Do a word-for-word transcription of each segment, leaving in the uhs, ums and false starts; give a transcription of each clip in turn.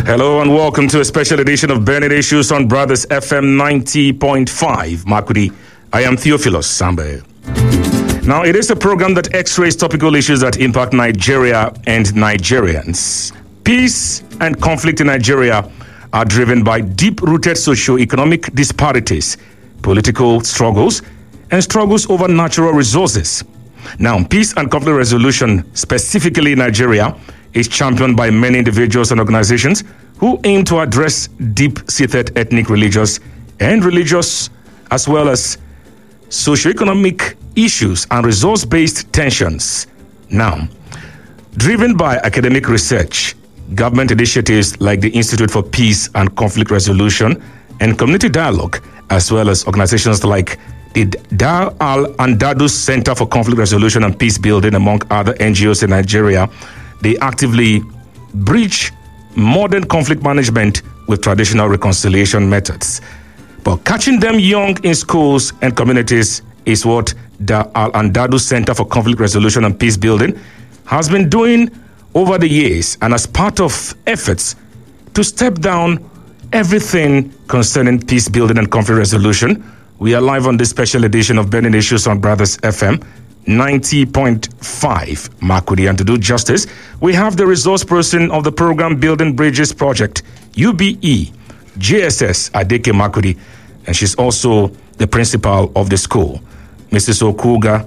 Hello and welcome to a special edition of Burning Issues on Brothers F M ninety point five. Makurdi, I am Theophilus Sambe. Now, it is a program that x-rays topical issues that impact Nigeria and Nigerians. Peace and conflict in Nigeria are driven by deep-rooted socio-economic disparities, political struggles, and struggles over natural resources. Now, peace and conflict resolution, specifically in Nigeria, is championed by many individuals and organizations who aim to address deep-seated ethnic, religious, and religious, as well as socioeconomic issues and resource-based tensions. Now, driven by academic research, government initiatives like the Institute for Peace and Conflict Resolution and Community Dialogue, as well as organizations like the Dar al-Andadus Center for Conflict Resolution and Peace Building, among other N G Os in Nigeria, they actively bridge modern conflict management with traditional reconciliation methods. But catching them young in schools and communities is what the Al-Andadus Center for Conflict Resolution and Peace Building has been doing over the years, and as part of efforts to step down everything concerning peace building and conflict resolution, we are live on this special edition of Burning Issues on Brothers F M ninety point five, Makurdi. And to do justice, we have the resource person of the program Building Bridges Project, U B E, J S S, Adeke Makurdi, and she's also the principal of the school, Missus Okuga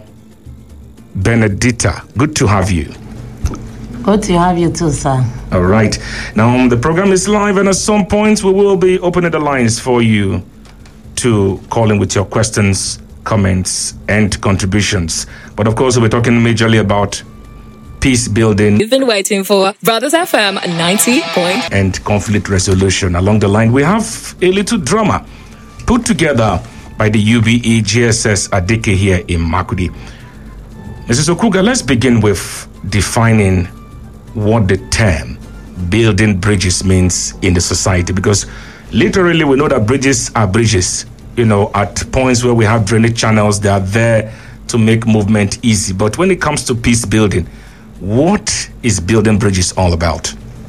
Benedita. Good to have you. Good to have you too, sir. All right. Now, um, the program is live, and at some point we will be opening the lines for you to call in with your questions, comments, and contributions. But of course, we're talking majorly about peace building. You've been waiting for Brothers F M ninety point and conflict resolution. Along the line, we have a little drama put together by the U B E J S S Adeke here in Makurdi. Missus Okuga, let's begin with defining what the term building bridges means in the society, because literally we know that bridges are bridges. You know, at points where we have drainage channels, they are there to make movement easy. But when it comes to peace building, what is building bridges all about?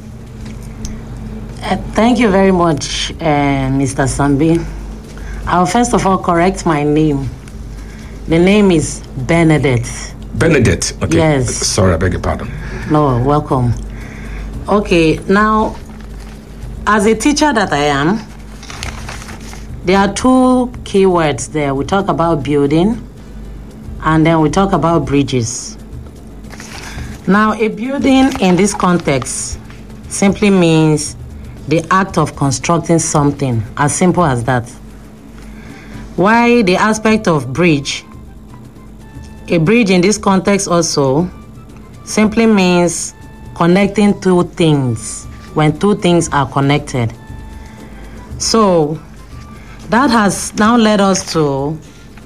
Uh, thank you very much, uh, Mister Sambi. I'll first of all correct my name. The name is Benedict. Benedict, okay. Yes. Sorry, I beg your pardon. No, welcome. Okay, now, as a teacher that I am, there are two key words there. We talk about building, and then we talk about bridges. Now, a building in this context simply means the act of constructing something, as simple as that. While the aspect of bridge, a bridge in this context also simply means connecting two things, when two things are connected. So, that has now led us to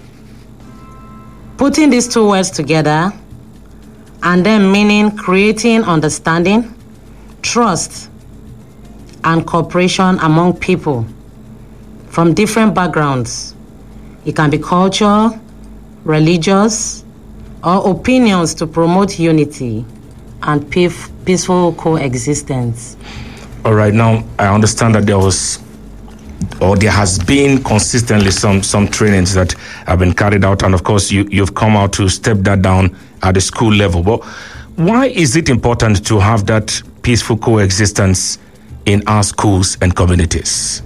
putting these two words together and then meaning creating understanding, trust, and cooperation among people from different backgrounds. It can be culture, religious, or opinions to promote unity and peaf- peaceful coexistence. All right, now I understand that there was or there has been consistently some some trainings that have been carried out, and of course you, you've come out to step that down at the school level. But why is it important to have that peaceful coexistence in our schools and communities?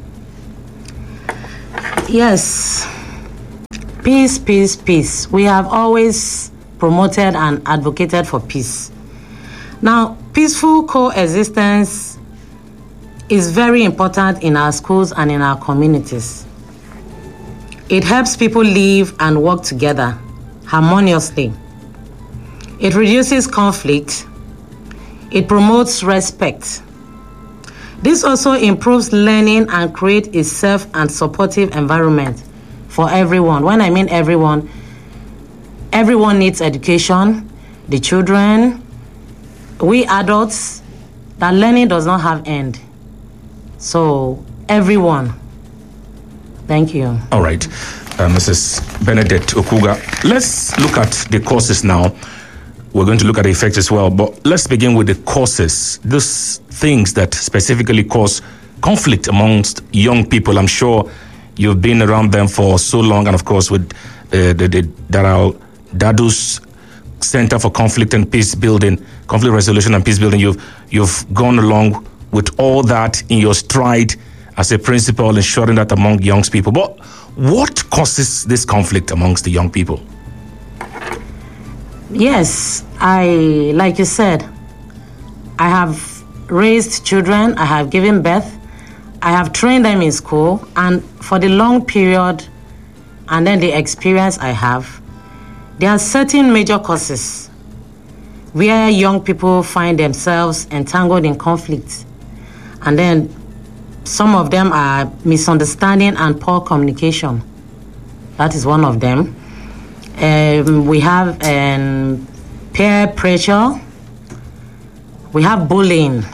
Yes. Peace, peace, peace. We have always promoted and advocated for peace. Now, peaceful coexistence is very important in our schools and in our communities. It helps people live and work together harmoniously. It reduces conflict. It promotes respect. This also improves learning and creates a safe and supportive environment for everyone. When I mean everyone, everyone needs education, the children, we adults, that learning does not have end. So, everyone. Thank you. All right. Uh, Missus Benedict Okuga, let's look at the courses now. we're going to look at the effects as well. But let's begin with the causes, those things that specifically cause conflict amongst young people. I'm sure you've been around them for so long, and of course with uh, the, the Daryl Dadu's Center for Conflict and Peace Building, Conflict Resolution and Peace Building, you've you've gone along with all that in your stride as a principal, ensuring that among young people. But what causes this conflict amongst the young people? Yes, I, like you said, I have raised children, I have given birth, I have trained them in school, and for the long period and then the experience I have, there are certain major causes where young people find themselves entangled in conflict. And then some of them are misunderstanding and poor communication. That is one of them. Um, we have um, peer pressure. We have bullying.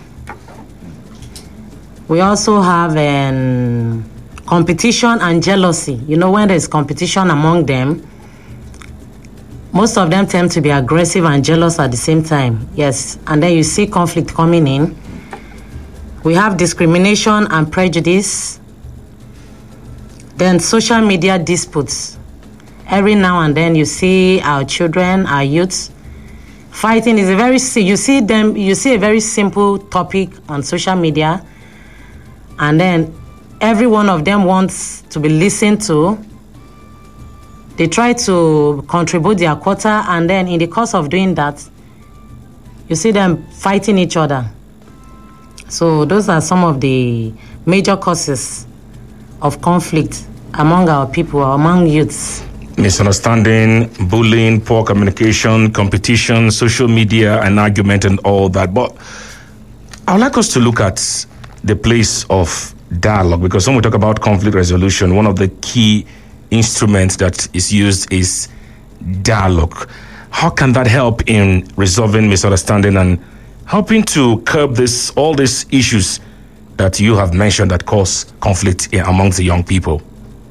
We also have um, competition and jealousy. You know, when there's competition among them, most of them tend to be aggressive and jealous at the same time. Yes, and then you see conflict coming in. We have discrimination and prejudice. Then social media disputes. Every now and then you see our children, our youths, fighting is a very, you see them, you see a very simple topic on social media, and then every one of them wants to be listened to. They try to contribute their quota, and then in the course of doing that, you see them fighting each other. So those are some of the major causes of conflict among our people, among youths. Misunderstanding, bullying, poor communication, competition, social media, and argument, and all that. But I would like us to look at the place of dialogue, because when we talk about conflict resolution, one of the key instruments that is used is dialogue. How can that help in resolving misunderstanding and helping to curb this, all these issues that you have mentioned that cause conflict amongst the young people?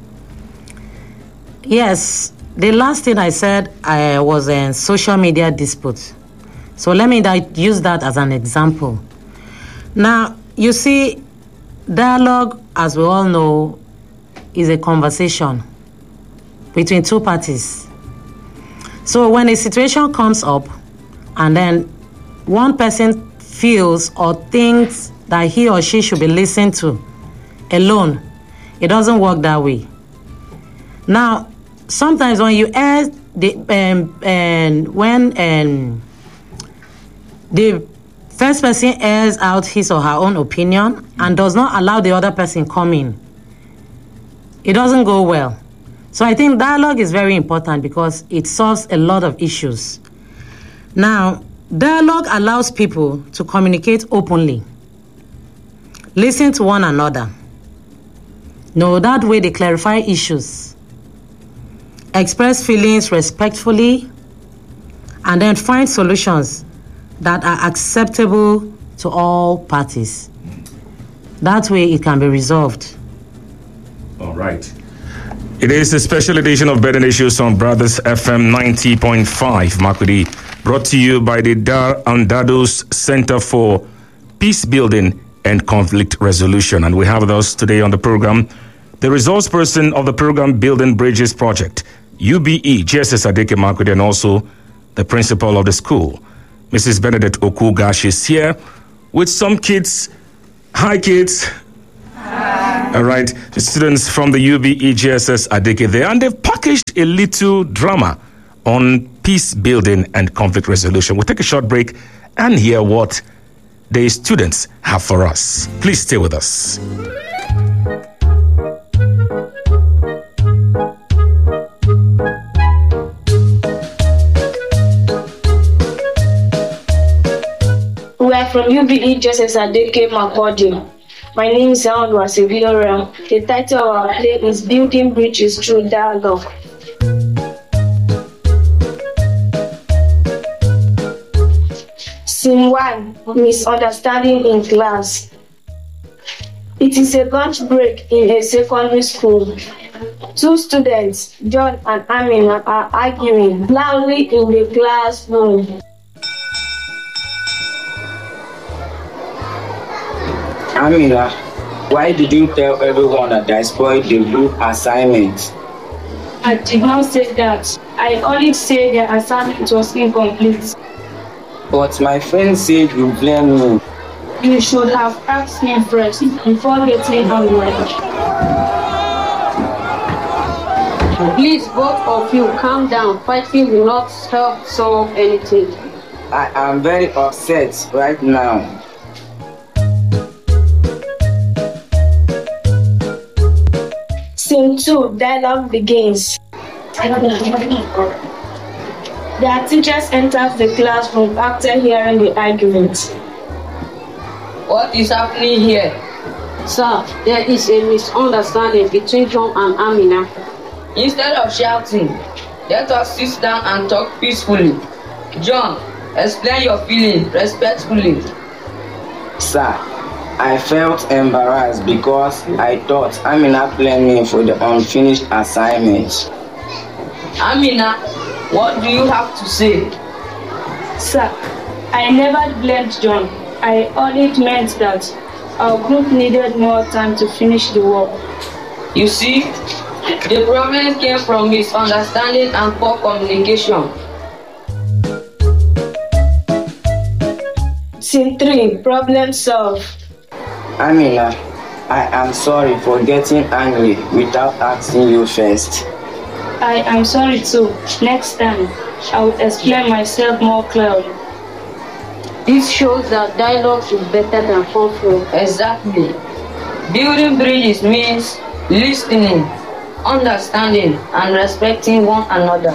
Yes, the last thing I said I was in social media dispute. So let me use that as an example. Now, you see, dialogue, as we all know, is a conversation between two parties. So when a situation comes up and then one person feels or thinks that he or she should be listened to alone, it doesn't work that way. Now, sometimes when you air the um, and when um, the first person airs out his or her own opinion and does not allow the other person come in, it doesn't go well. So I think dialogue is very important because it solves a lot of issues. Now, dialogue allows people to communicate openly, listen to one another. No, that way they clarify issues, express feelings respectfully, and then find solutions that are acceptable to all parties. That way it can be resolved. All right. It is a special edition of Burning Issues on Brothers F M ninety point five, Makurdi, brought to you by the Dar and Dadu's Center for Peace Building and Conflict Resolution. And we have with us today on the program the resource person of the program Building Bridges Project, U B E, G S S Adeke Makurdi, and also the principal of the school, Missus Benedict Okugash, is here with some kids. Hi, kids. All right, the students from the U B E G S S Adeke there, and they've packaged a little drama on peace building and conflict resolution. We'll take a short break and hear what the students have for us. Please stay with us. We are from U B E G S S Adeke Makurdi. My name is Alondwa Seviora. The title of our play is Building Bridges Through Dialogue. Scene one, Misunderstanding in Class. It is a lunch break in a secondary school. Two students, John and Amina, are arguing loudly in the classroom. Amina, why did you tell everyone that I spoiled the group assignment? I did not say that. I only said the assignment was incomplete. But my friend said you blame me. You should have asked me first before getting angry. Please, both of you, calm down. Fighting will not help solve anything. I am very upset right now. Scene two, dialogue begins. The teachers enter the classroom after hearing the argument. What is happening here? Sir, there is a misunderstanding between John and Amina. Instead of shouting, let us sit down and talk peacefully. John, explain your feelings respectfully. Sir, I felt embarrassed because I thought Amina blamed me for the unfinished assignment. Amina, what do you have to say? Sir, I never blamed John. I only meant that our group needed more time to finish the work. You see, the problem came from misunderstanding and poor communication. Scene three, problem solved. Amina, I am sorry for getting angry without asking you first. I am sorry too. Next time, I will explain myself more clearly. This shows that dialogue is better than conflict. Exactly. Building bridges means listening, understanding, and respecting one another.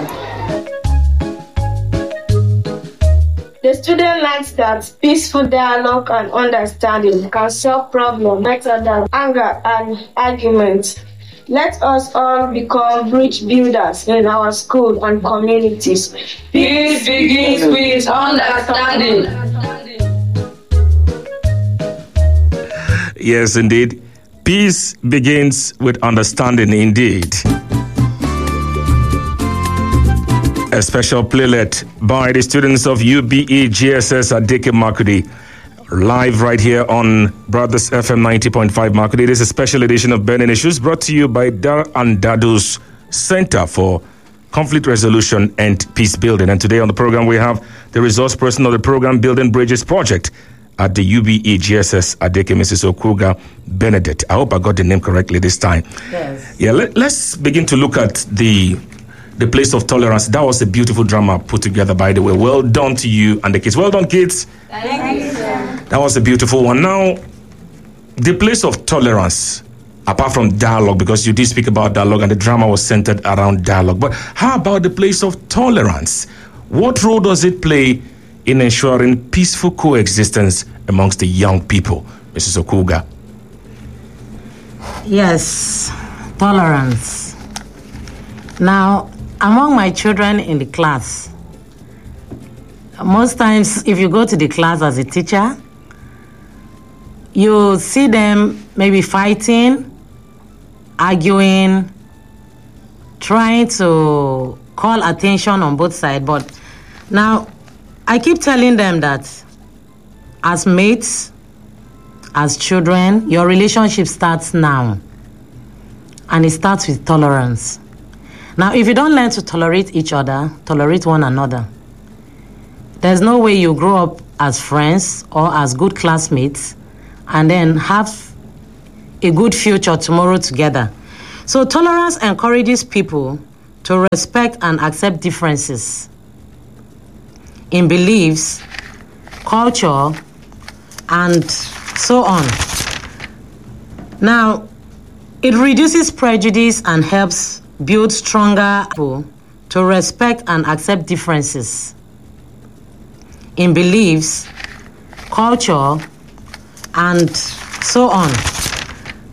The student learns that peaceful dialogue and understanding can solve problems better than anger and arguments. Let us all become bridge builders in our school and communities. Peace begins with understanding. Yes, indeed. Peace begins with understanding, indeed. A special playlet by the students of U B E G S S Adeke Makurdi, live right here on Brothers F M ninety point five Makurdi. This is a special edition of Burning Issues brought to you by Dar and Dadu's Center for Conflict Resolution and Peace Building. And today on the program, we have the resource person of the program Building Bridges Project at the U B E G S S Adeke, Missus Okuga Benedict. I hope I got the name correctly this time. Yes. Yeah, let, let's begin to look at the the place of tolerance. That was a beautiful drama put together, by the way. Well done to you and the kids. Well done, kids. Thank you, sir. That was a beautiful one. Now, the place of tolerance, apart from dialogue, because you did speak about dialogue and the drama was centered around dialogue. But how about the place of tolerance? What role does it play in ensuring peaceful coexistence amongst the young people? Missus Okuga. Yes, tolerance. Now, among my children in the class, most times if you go to the class as a teacher, you see them maybe fighting, arguing, trying to call attention on both sides. But now, I keep telling them that as mates, as children, your relationship starts now. And it starts with tolerance. Now, if you don't learn to tolerate each other, tolerate one another, there's no way you grow up as friends or as good classmates and then have a good future tomorrow together. So tolerance encourages people to respect and accept differences in beliefs, culture, and so on. Now, it reduces prejudice and helps build stronger people to respect and accept differences in beliefs, culture, and so on.